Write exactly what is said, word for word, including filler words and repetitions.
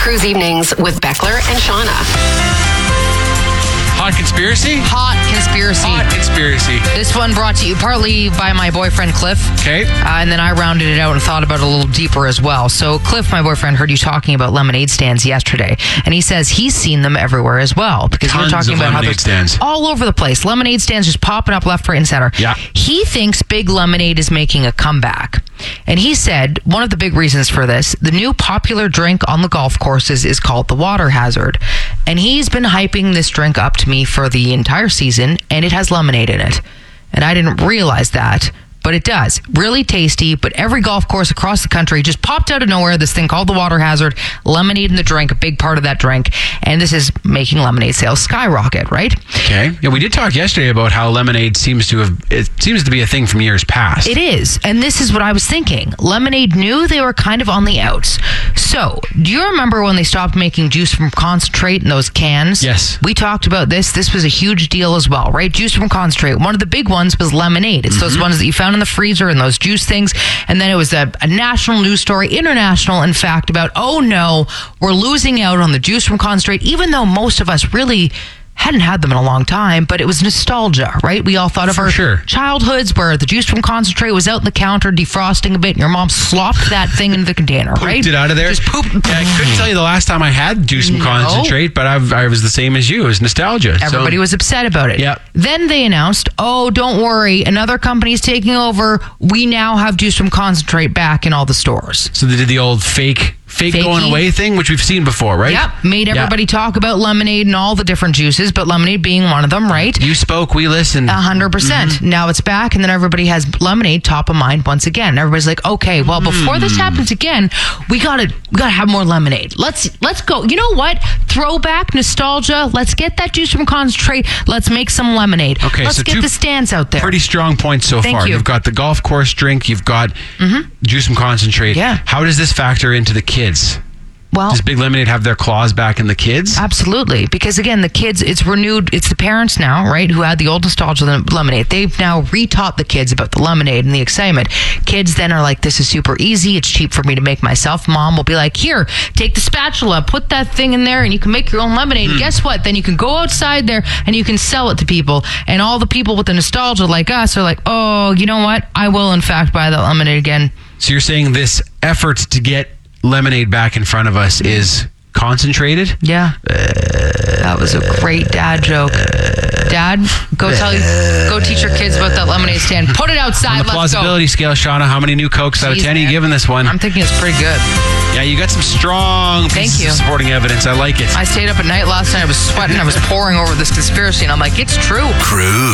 Cruise Evenings with Beckler and Shauna. Hot conspiracy? Hot conspiracy. Hot conspiracy. This one brought to you partly by my boyfriend, Cliff. Okay. Uh, and then I rounded it out and thought about it a little deeper as well. So Cliff, my boyfriend, heard you talking about lemonade stands yesterday. And he says he's seen them everywhere as well. Because Tons you're talking of about how lemonade they're stands. all over the place. Lemonade stands just popping up left, right, and center. Yeah. He thinks Big Lemonade is making a comeback. And he said one of the big reasons for this, the new popular drink on the golf courses is called the Water Hazard. And he's been hyping this drink up to me for the entire season, and it has lemonade in it. And I didn't realize that, but it does. Really tasty, but every golf course across the country just popped out of nowhere, this thing called the Water Hazard, lemonade in the drink, a big part of that drink. And this is making lemonade sales skyrocket, right? Okay. Yeah, we did talk yesterday about how lemonade seems to have, it seems to be a thing from years past. It is. And this is what I was thinking. Lemonade knew they were kind of on the outs. So, do you remember when they stopped making juice from concentrate in those cans? Yes. We talked about this. This was a huge deal as well, right? Juice from concentrate. One of the big ones was lemonade. It's mm-hmm. those ones that you found in the freezer and those juice things. And then it was a, a national news story, international, in fact, about, oh no, we're losing out on the juice from concentrate, even though most of us really hadn't had them in a long time, but it was nostalgia, right? We all thought of For our sure. childhoods where the juice from concentrate was out in the counter defrosting a bit and your mom slopped that thing into the container, Pooped right? it out of there. Just pooped. Yeah, I couldn't tell you the last time I had juice from No. concentrate, but I've, I was the same as you. It was nostalgia. Everybody so. was upset about it. Yep. Then they announced, oh, don't worry, another company's taking over. We now have juice from concentrate back in all the stores. So they did the old fake... Fake Fakey. going away thing, which we've seen before, right? Yep. Made everybody Yeah. talk about lemonade and all the different juices, but lemonade being one of them, right? You spoke, we listened. A hundred percent. Now it's back, and then everybody has lemonade top of mind once again. Everybody's like, okay, well, before this happens again, we gotta we gotta have more lemonade. Let's let's go. You know what? Throwback, nostalgia. Let's get that juice from concentrate. Let's make some lemonade. Okay, let's so get two the stands out there. Pretty strong points so Thank far. you. You've got the golf course drink. You've got Mm-hmm. juice from concentrate. Yeah. How does this factor into the kids? Well, Does Big Lemonade have their claws back in the kids? absolutely, because again, the kids, it's renewed. It's the parents now, right, who had the old nostalgia lemonade. They've now retaught the kids about the lemonade and the excitement. Kids then are like, this is super easy. It's cheap for me to make myself. Mom will be like, here, take the spatula, put that thing in there, and you can make your own lemonade. And guess what? Then you can go outside there and you can sell it to people. And all the people with the nostalgia like us are like, oh, you know what? I will, in fact, buy that lemonade again. So you're saying this effort to get lemonade back in front of us is concentrated? Yeah. That was a great dad joke. Dad, go tell you, go teach your kids about that lemonade stand. Put it outside. On the Let's go. plausibility scale, Shauna, how many new Cokes out of Jeez, ten are you man. giving this one? I'm thinking it's pretty good. Yeah, you got some strong Thank pieces you. of supporting evidence. I like it. I stayed up at night last night. I was sweating. I was poring over this conspiracy, and I'm like, it's true. Cruise.